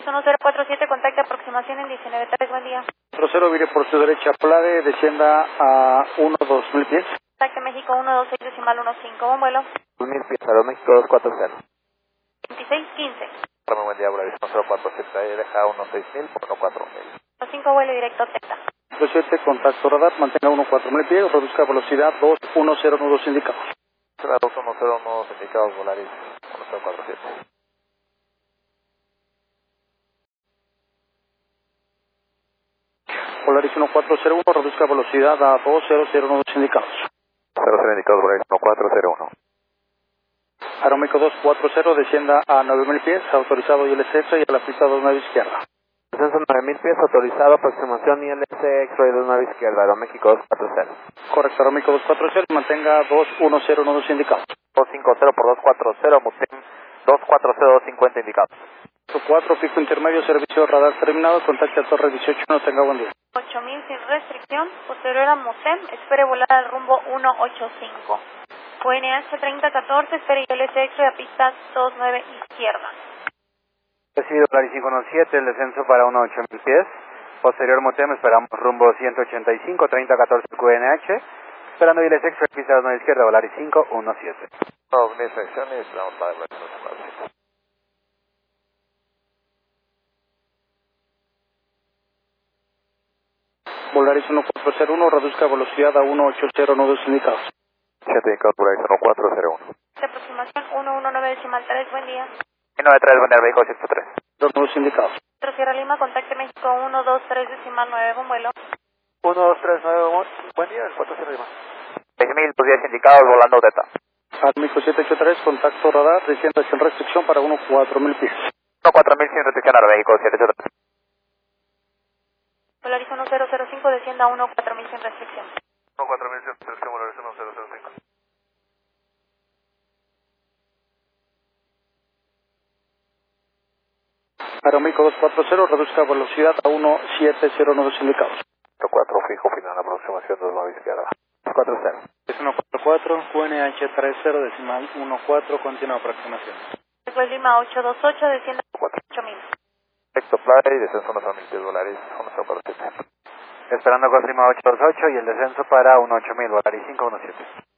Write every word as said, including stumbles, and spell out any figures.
uno cero cuatro siete, contacte aproximación en diecinueve tres, buen día. cuatro cero, vire por su derecha, Plade, descienda a uno dos mil pies. Contacte México uno dos seis decimal uno cinco, buen vuelo. mil pies, Aeroméxico dos cuatro cero. veintiséis quince. Muy buen día, Volaris uno cero cuatro siete, ahí deja uno seis mil, uno cuatro mil. uno cinco, vuelo directo Teta. cuatro siete, contacto radar, mantenga uno cuatro mil pies, reduzca velocidad dos uno cero nudos indicados. dos uno cero nudos indicados, Volaris uno cero cuatro siete. Volaris uno cuatro cero uno, reduzca velocidad a dos cero cero nudos indicados. cero cero indicados, Volaris uno cuatro cero uno. Aeroméxico dos cuatro cero, descienda a nueve mil pies, autorizado y el exceso y a la pista dos nueve izquierda. Descenso nueve mil pies, autorizado, aproximación I L C, X-Ray dos nueve izquierda, Aeroméxico dos cuatro cero. Correcto, Aeroméxico dos cuatro cero, mantenga dos uno cero nudos indicados. dos cinco cero por dos cuatro cero, Mutem dos cuatro cero dos cincuenta indicados. cuatro, pico intermedio, servicio radar terminado, contacte a Torre dieciocho, no tenga buen día. ocho mil sin restricción, posterior a Motem, espere volar al rumbo uno ocho cinco. O N H treinta catorce, espere I L C X-Ray a pista dos nueve izquierda. Recibido Volaris cinco uno siete, el descenso para uno ocho mil pies. Posterior Motem, esperamos rumbo ciento ochenta y cinco, treinta catorce Q N H. Esperando I L C X, pista dos nueve izquierda, Volaris cinco uno siete. dos mil secciones, esperamos para el resto. Volaris uno cuatro cero uno, reduzca velocidad a uno ocho cero nudos indicados. siete indicados, Volaris uno cuatro cero uno. De aproximación uno uno nueve decimal tres, buen día. nueve tres, buen día, México ciento tres. Dos nudos indicados. Centro Sierra Lima, contacte México uno dos tres decimal nueve, buen vuelo. uno dos tres nueve, buen día, el cuatro cero Lima. seis mil, tus diez indicados, volando Teta. Aeroméxico siete ocho tres, contacto radar, descienda sin restricción para uno cuatro mil pies. uno cuatro mil sin restricción, Aeroméxico siete ocho tres. Volaris uno cero cero cinco, descienda a uno cuatro mil sin restricción. uno cuatro mil sin restricción, Volaris uno cero cero cinco. Aeroméxico dos cuatro cero, reduzca velocidad a uno siete cero nudos indicados. cuatro cuatro, fijo, final, aproximación dos nueve izquierda. cuatro cero. Es uno cuatro cuatro, Q N H tres cero decimal uno cuatro, continua aproximación. Después Lima ocho dos ocho, descienda a ocho mil. Perfecto, Play, descenso uno mil pies, Volaris uno cero cuatro siete. Esperando Costa Lima ocho dos ocho y el descenso para uno ocho mil, Volaris cinco uno siete.